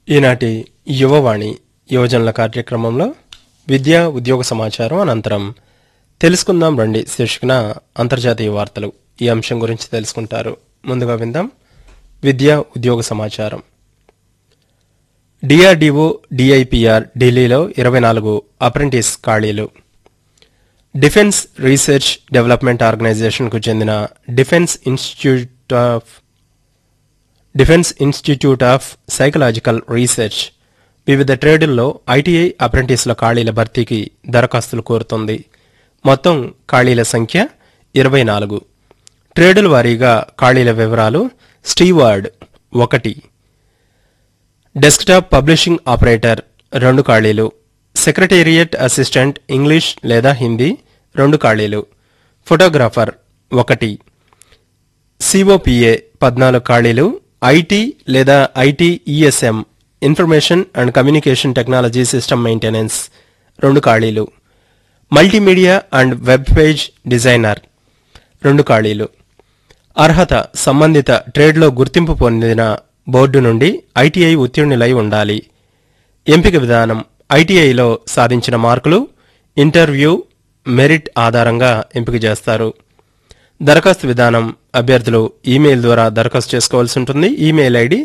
ఈనాటి యువవాణి యువజనుల కార్యక్రమంలో విద్యా ఉద్యోగ సమాచారం అనంతరం తెలుసుకుందాం రండి శీర్షికన అంతర్జాతీయ వార్తలు ఈ అంశం గురించి తెలుసుకుంటారు. ముందుగా విందాం విద్యా ఉద్యోగ సమాచారం. డిఆర్డీఓ డిఐపిఆర్ ఢిల్లీలో 24 అప్రెంటిస్ ఖాళీలు. డిఫెన్స్ రీసెర్చ్ డెవలప్మెంట్ ఆర్గనైజేషన్కు చెందిన defence institute of psychological research వివిధ ట్రేడుల్లో ఐటీఐ అప్రెంటిస్ల ఖాళీల భర్తీకి దరఖాస్తులు కోరుతోంది. మొత్తం ఖాళీల సంఖ్య 24. ట్రేడుల వారీగా ఖాళీల వివరాలు: స్టీవార్డ్ 1, డెస్క్టాప్ పబ్లిషింగ్ ఆపరేటర్ 2 ఖాళీలు, సెక్రటేరియట్ అసిస్టెంట్ ఇంగ్లీష్ లేదా హిందీ 2 ఖాళీలు, ఫోటోగ్రాఫర్ 1, సిఓపిఏ 14 ఖాళీలు, ఐటీ లేదా ఐటీఈఎస్ఎం information and communication technology system maintenance 2 ఖాళీలు, multimedia and web page designer 2 ఖాళీలు. అర్హత: సంబంధిత ట్రేడ్లో గుర్తింపు పొందిన బోర్డు నుండి ఐటీఐ ఉత్తీర్ణులై ఉండాలి. ఎంపిక విధానం: ఐటీఐలో సాధించిన మార్కులు, ఇంటర్వ్యూ, మెరిట్ ఆధారంగా ఎంపిక చేస్తారు. దరఖాస్తు విధానం: అభ్యర్థులు ఈమెయిల్ ద్వారా దరఖాస్తు చేసుకోవాల్సి ఉంటుంది. Email ID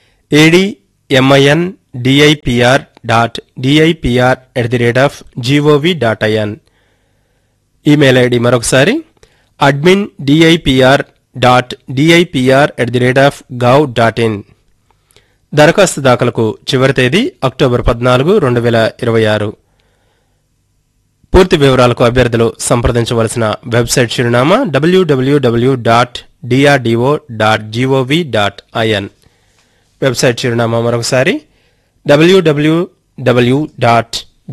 adminDIPR.DIPR@gov.in. Email ID మరొకసారి adminDIPR.DIPR@gov.in. దరఖాస్తు దాఖలకు చివరి తేదీ అక్టోబర్ 14, 2026. పూర్తి వివరాలకు అభ్యర్థులు సంప్రదించవలసిన వెబ్సైట్ చిరునామా www.drdo.gov.in. వెబ్సైట్ చిరునామా మరొకసారి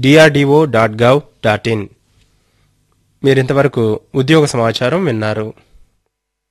www.drdo.gov.in. మీరింతవరకు ఉద్యోగ సమాచారం విన్నారు.